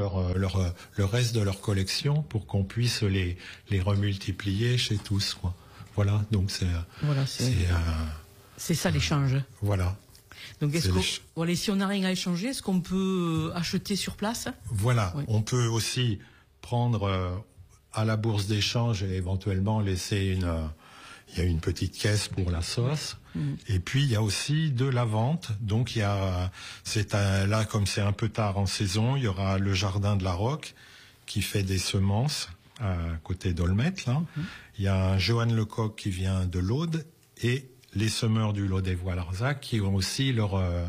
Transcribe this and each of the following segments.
le reste de leur collection pour qu'on puisse les remultiplier chez tous, quoi. Voilà, donc c'est ça l'échange. Voilà. Donc si on n'a rien à échanger, est-ce qu'on peut acheter sur place? Voilà, oui. On peut aussi prendre à la bourse d'échange et éventuellement laisser il y a une petite caisse pour la sauce. Et puis il y a aussi de la vente. Donc là comme c'est un peu tard en saison, il y aura le jardin de la Roque qui fait des semences à côté d'Olmette là. Il y a Johan Lecoq qui vient de l'Aude et les semeurs du Lot-des-Voix-Larzac qui ont aussi la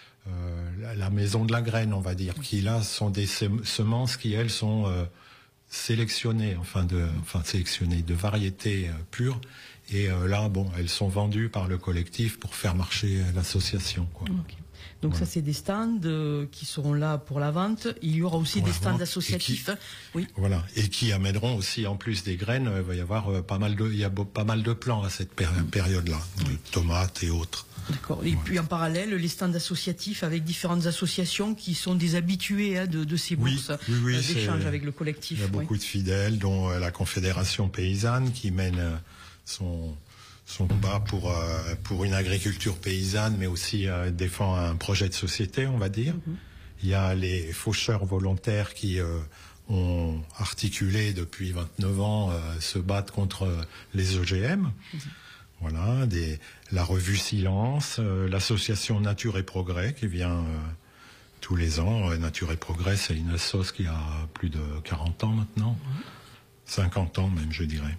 maison de la graine, on va dire, qui là sont des semences qui elles sont sélectionnées, sélectionnées de variétés pures. Et là, elles sont vendues par le collectif pour faire marcher l'association, quoi. Okay. Donc ça, c'est des stands qui seront là pour la vente. Il y aura aussi des stands associatifs. Oui. Voilà. Et qui amèneront aussi, en plus des graines, il va y avoir pas mal de plants à cette période-là, de tomates et autres. D'accord. Et puis en parallèle, les stands associatifs avec différentes associations qui sont des habitués de ces bourses d'échange avec le collectif. Il y a beaucoup de fidèles, dont la Confédération paysanne qui mène son combat pour une agriculture paysanne, mais aussi défend un projet de société, on va dire. Il y a les faucheurs volontaires qui ont articulé depuis 29 ans se battent contre les OGM. Voilà, la revue Silence, l'association Nature et Progrès qui vient tous les ans. Nature et Progrès, c'est une sauce qui a plus de 40 ans maintenant, 50 ans même, je dirais,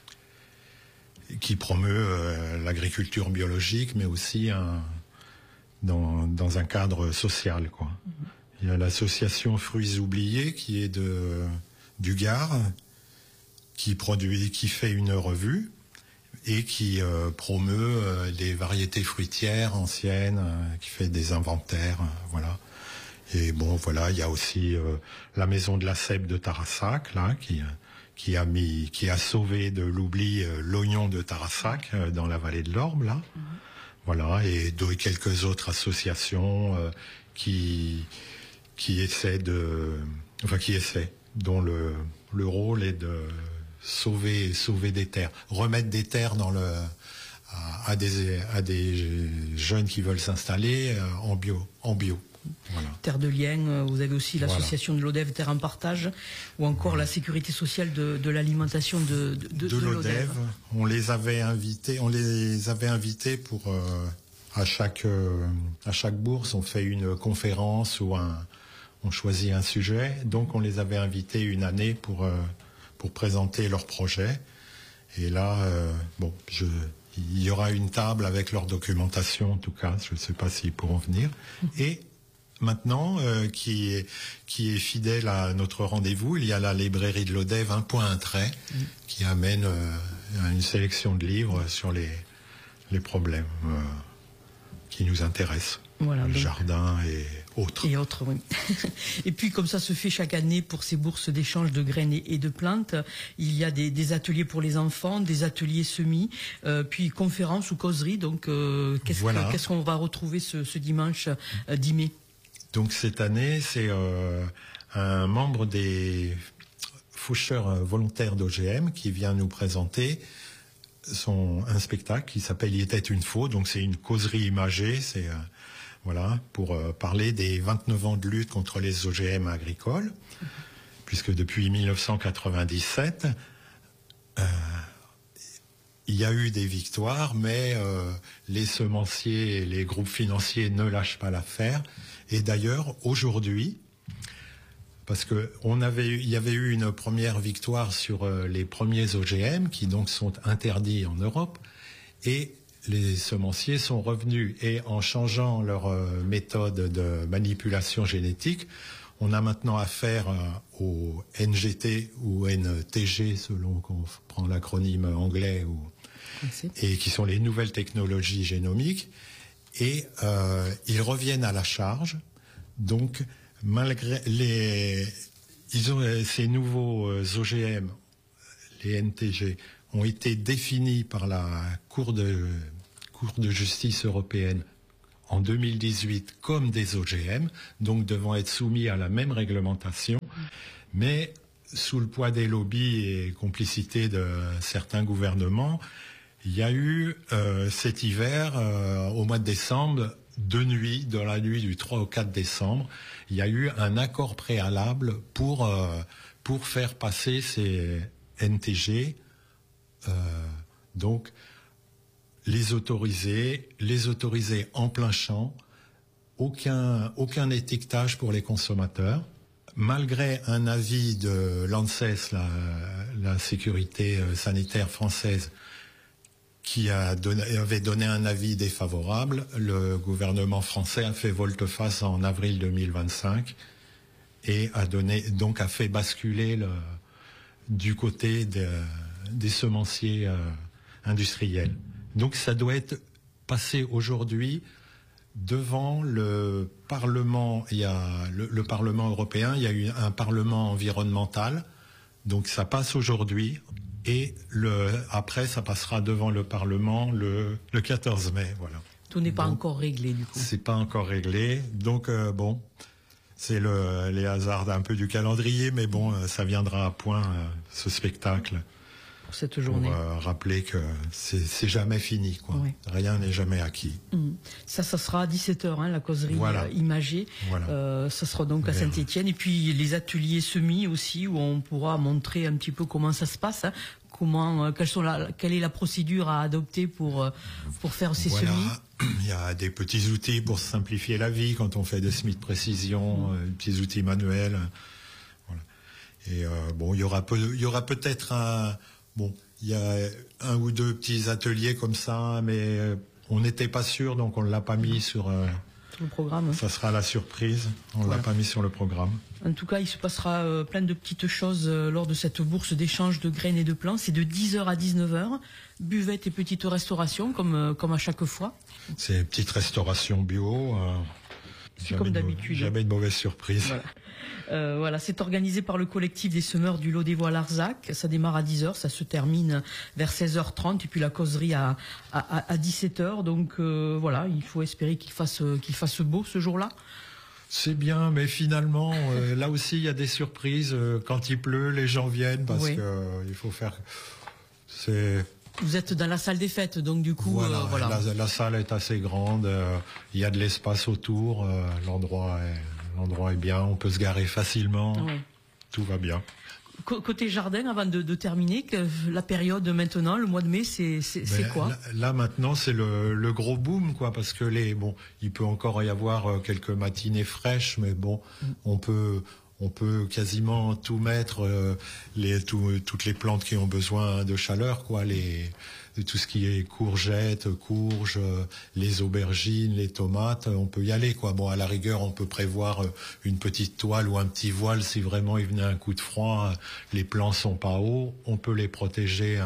qui promeut l'agriculture biologique, mais aussi dans un cadre social, quoi. Il y a l'association Fruits Oubliés qui est du Gard, qui fait une revue et qui promeut les variétés fruitières anciennes, qui fait des inventaires, voilà. Et il y a aussi la maison de la Cèpe de Tarassac, là, qui a sauvé de l'oubli l'oignon de Tarassac dans la vallée de l'Orbe, là. Voilà, et quelques autres associations qui essaient dont le rôle est de sauver des terres, remettre des terres à des jeunes qui veulent s'installer en bio. Voilà. Terre de Liens, vous avez aussi l'association de l'ODEV Terre en Partage, ou encore la sécurité sociale de l'alimentation de l'ODEV. On les avait invités pour à chaque bourse, on fait une conférence ou on choisit un sujet. Donc on les avait invités une année pour présenter leur projet. Et là, il y aura une table avec leur documentation, en tout cas. Je ne sais pas s'ils pourront venir. Et maintenant, qui est fidèle à notre rendez-vous, il y a la librairie de l'ODEV, un point, un trait, qui amène une sélection de livres sur les problèmes qui nous intéressent. Voilà, le jardin et autres. Et autres, oui. Et puis, comme ça se fait chaque année pour ces bourses d'échange de graines et de plantes, il y a des ateliers pour les enfants, des ateliers semis, puis conférences ou causeries. Donc, qu'est-ce qu'on va retrouver ce dimanche 10 mai? Donc, cette année, c'est un membre des faucheurs volontaires d'OGM qui vient nous présenter un spectacle qui s'appelle « Il était une faux ». Donc, c'est une causerie imagée, pour parler des 29 ans de lutte contre les OGM agricoles, puisque depuis 1997, il y a eu des victoires, mais les semenciers et les groupes financiers ne lâchent pas l'affaire. Et d'ailleurs, aujourd'hui, parce que il y avait eu une première victoire sur les premiers OGM, qui donc sont interdits en Europe, et les semenciers sont revenus, et en changeant leur méthode de manipulation génétique, on a maintenant affaire au NGT ou NTG, selon qu'on prend l'acronyme anglais, et qui sont les nouvelles technologies génomiques, et ils reviennent à la charge. Donc, malgré ces nouveaux OGM, les NTG, ont été définis par la Cour de justice européenne en 2018 comme des OGM, donc devant être soumis à la même réglementation, mais sous le poids des lobbies et complicité de certains gouvernements, il y a eu cet hiver, au mois de décembre, dans la nuit du 3 au 4 décembre, il y a eu un accord préalable pour faire passer ces NTG, donc les autoriser en plein champ, aucun étiquetage pour les consommateurs. Malgré un avis de l'ANSES, la sécurité sanitaire française, qui avait donné un avis défavorable, le gouvernement français a fait volte-face en avril 2025 et a fait basculer du côté des semenciers industriels. Donc ça doit être passé aujourd'hui devant le Parlement. Il y a le Parlement européen, il y a eu un Parlement environnemental, donc ça passe aujourd'hui. Et après, ça passera devant le Parlement le 14 mai. Voilà. Tout n'est pas encore réglé, du coup. C'est pas encore réglé. Donc, c'est les hasards un peu du calendrier, mais bon, ça viendra à point, ce spectacle. Pour cette journée. Pour rappeler que c'est jamais fini, quoi. Oui. Rien n'est jamais acquis. Ça sera à 17h, la causerie imagée. Voilà. Ça sera donc à Saint-Étienne. Et puis les ateliers semis aussi, où on pourra montrer un petit peu comment ça se passe. Quelle est la procédure à adopter pour faire ces semis? Il y a des petits outils pour simplifier la vie quand on fait des semis de précision, petits outils manuels. Voilà. Et il y aura peut-être il y a un ou deux petits ateliers comme ça, mais on n'était pas sûr, donc on ne l'a pas mis sur le programme. Ça sera la surprise, on ne l'a pas mis sur le programme. En tout cas, il se passera plein de petites choses lors de cette bourse d'échange de graines et de plants. C'est de 10h à 19h, buvette et petite restauration, comme à chaque fois. C'est petite restauration bio. C'est comme d'habitude. Jamais de mauvaise surprise. Voilà, c'est organisé par le collectif des semeurs du Lot des Voies Larzac. Ça démarre à 10h, ça se termine vers 16h30 et puis la causerie à 17h. Donc voilà, il faut espérer qu'il fasse beau ce jour-là. C'est bien, mais finalement, là aussi, il y a des surprises. Quand il pleut, les gens viennent parce que il faut faire... Vous êtes dans la salle des fêtes, donc du coup... Voilà. La salle est assez grande, il y a de l'espace autour, l'endroit est bien, on peut se garer facilement, tout va bien. Côté jardin, avant de terminer, la période maintenant, le mois de mai, c'est quoi? Là maintenant, c'est le gros boom, quoi, parce que il peut encore y avoir quelques matinées fraîches, mais on peut quasiment tout mettre, toutes les plantes qui ont besoin de chaleur, quoi, tout ce qui est courgettes, courges, les aubergines, les tomates, on peut y aller, quoi. Bon, à la rigueur, on peut prévoir une petite toile ou un petit voile si vraiment il venait un coup de froid, les plants sont pas hauts, on peut les protéger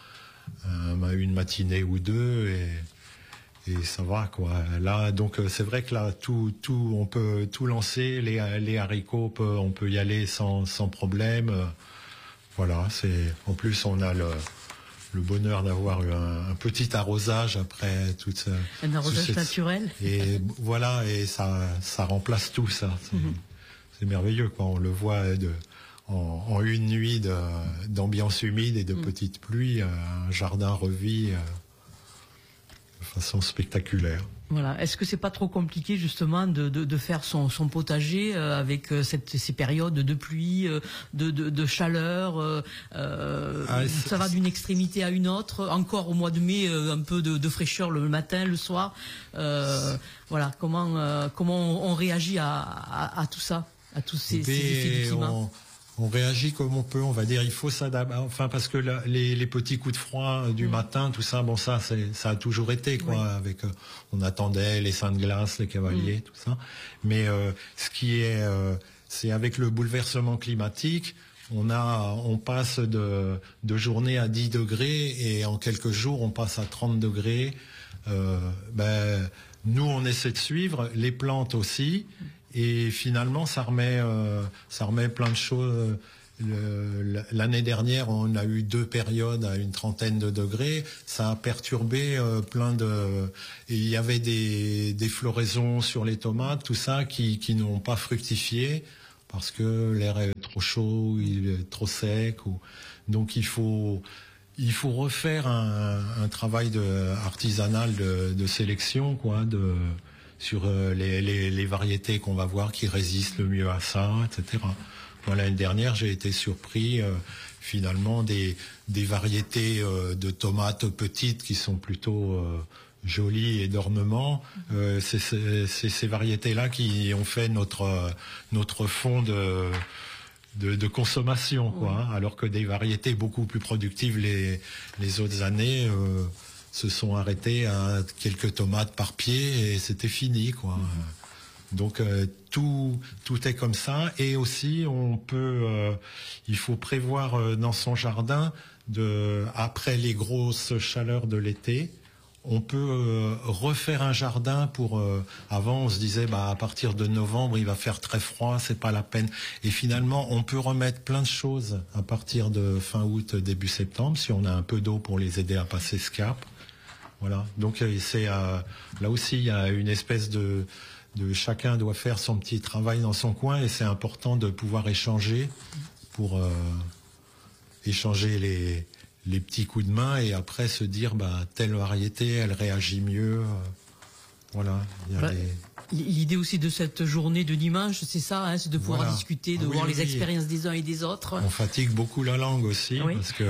une matinée ou deux et ça va, quoi. Là, donc c'est vrai que là, on peut tout lancer. Les haricots, on peut y aller sans problème. Voilà, en plus on a le bonheur d'avoir eu un petit arrosage après un arrosage naturel. Et voilà, et ça remplace tout ça. C'est merveilleux, quoi. On le voit en une nuit d'ambiance humide et de petites pluies, un jardin revit de façon spectaculaire. Voilà. Est-ce que c'est pas trop compliqué justement de faire son potager avec ces périodes de pluie, de chaleur, ça va d'une extrémité à une autre. Encore au mois de mai, un peu de fraîcheur le matin, le soir. Voilà. Comment on réagit à tout ça, à tous ces effets du climat? On réagit comme on peut, on va dire. Il faut s'adapter. Enfin, parce que les petits coups de froid du matin, tout ça, ça a toujours été, quoi. Oui. Avec, on attendait les seins de glace, les cavaliers, tout ça. Mais ce qui est, c'est avec le bouleversement climatique, on passe de journée à 10 degrés et en quelques jours, on passe à 30 degrés. Nous, on essaie de suivre, les plantes aussi. Et finalement, ça remet plein de choses. l'année dernière, on a eu 2 périodes à une trentaine de degrés. Ça a perturbé et il y avait des floraisons sur les tomates, tout ça, qui n'ont pas fructifié parce que l'air est trop chaud, il est trop sec. Donc il faut refaire un travail artisanal de sélection, quoi, sur les variétés qu'on va voir qui résistent le mieux à ça, etc. Moi, l'année dernière, j'ai été surpris finalement des variétés de tomates petites qui sont plutôt jolies et d'ornement. C'est ces variétés-là qui ont fait notre fond de consommation, quoi. Alors que des variétés beaucoup plus productives les autres années se sont arrêtées à quelques tomates par pied et c'était fini, quoi. Donc tout est comme ça. Et aussi il faut prévoir dans son jardin après les grosses chaleurs de l'été, on peut refaire un jardin avant on se disait à partir de novembre il va faire très froid, c'est pas la peine. Et finalement on peut remettre plein de choses à partir de fin août, début septembre, si on a un peu d'eau pour les aider à passer ce cap. Voilà. Donc là aussi il y a une espèce de chacun doit faire son petit travail dans son coin et c'est important de pouvoir échanger pour échanger les petits coups de main et après se dire telle variété elle réagit mieux. Voilà. L'idée aussi de cette journée de dimanche, c'est ça, c'est de pouvoir discuter, de voir les expériences des uns et des autres. On fatigue beaucoup la langue aussi parce que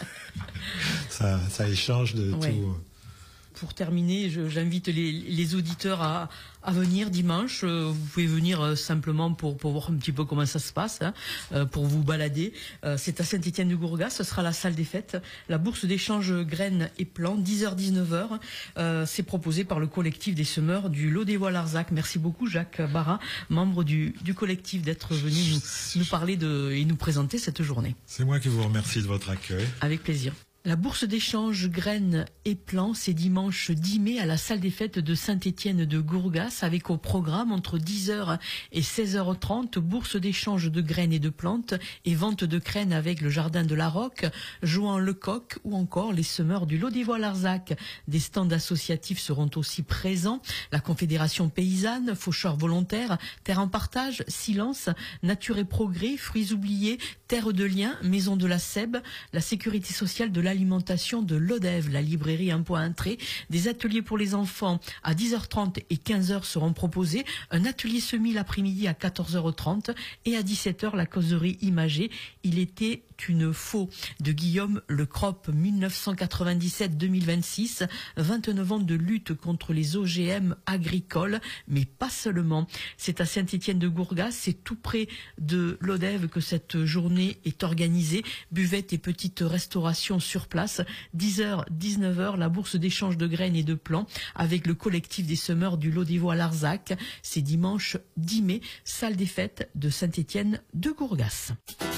ça échange de tout. Pour terminer, j'invite les auditeurs à venir dimanche. Vous pouvez venir simplement pour voir un petit peu comment ça se passe, pour vous balader. C'est à Saint-Étienne-de-Gourgas, ce sera la salle des fêtes. La bourse d'échange graines et plants, 10h-19h. C'est proposé par le collectif des semeurs du Lot-des-Voix-Larzac. Merci beaucoup Jacques Barra, membre du collectif, d'être venu nous parler et nous présenter cette journée. C'est moi qui vous remercie de votre accueil. Avec plaisir. La bourse d'échange graines et plants, c'est dimanche 10 mai à la salle des fêtes de Saint-Étienne-de-Gourgas avec au programme entre 10h et 16h30, bourse d'échange de graines et de plantes et vente de graines avec le jardin de la Roque, Jouan Lecoq ou encore les semeurs du Lot-des-Voix-Larzac. Des stands associatifs seront aussi présents. La Confédération paysanne, Faucheurs volontaires, Terre en partage, Silence, Nature et progrès, Fruits oubliés, Terre de liens, Maison de la Sèbe, la Sécurité sociale de l'alimentation de l'Odève, la librairie Un Point un Trait. Des ateliers pour les enfants à 10h30 et 15h seront proposés. Un atelier semis l'après-midi à 14h30 et à 17h la causerie imagée. Il était une faux de Guillaume Lecrope, 1997-2026, 29 ans de lutte contre les OGM agricoles, mais pas seulement. C'est à Saint-Étienne-de-Gourgas, c'est tout près de l'Odève que cette journée est organisée. Buvette et petite restauration sur place. 10h, 19h, la bourse d'échange de graines et de plants avec le collectif des semeurs du Lot-des-Voix-Larzac. C'est dimanche 10 mai, salle des fêtes de Saint-Étienne-de-Gourgas.